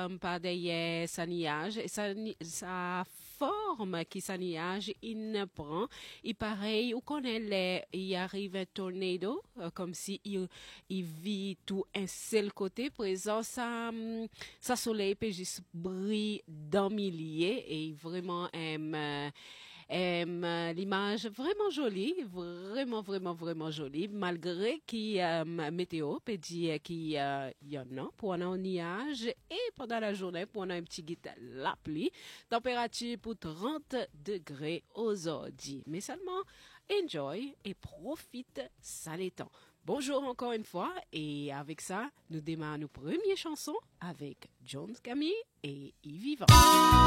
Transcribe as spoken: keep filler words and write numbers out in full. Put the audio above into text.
euh, par derrière sa nuage, et sa, ni- sa forme qui sa nuage, il ne prend. Et pareil, ou connaît les, il arrive un tornado, euh, comme si il, il vit tout un seul côté, présent, ça, hum, ça soleil peut juste briller dans milliers et vraiment aime, euh, aime euh, l'image vraiment jolie, vraiment, vraiment, vraiment jolie, malgré qu'il euh, météo peut dire qu'il y en a pendant un nuage et pendant la journée pendant un petit guide la pluie, température pour trente degrés aujourd'hui. Mais seulement enjoy et profite, ça l'est temps. Bonjour encore une fois et avec ça, nous démarrons nos premières chansons avec John Camille et Yves Vivant.